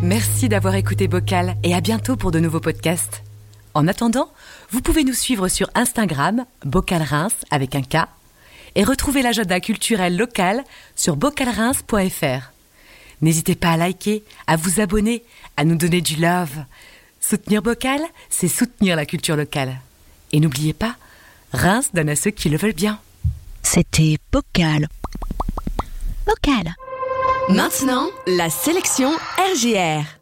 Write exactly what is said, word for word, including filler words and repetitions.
Merci d'avoir écouté Bocal et à bientôt pour de nouveaux podcasts. En attendant, vous pouvez nous suivre sur Instagram, Bocal Reims avec un K, et retrouver l'agenda culturel local sur bocal reims point f r. N'hésitez pas à liker, à vous abonner, à nous donner du love. Soutenir Bocal, c'est soutenir la culture locale. Et n'oubliez pas, Reims donne à ceux qui le veulent bien. C'était Bocal. Bocal. Maintenant, la sélection R G R.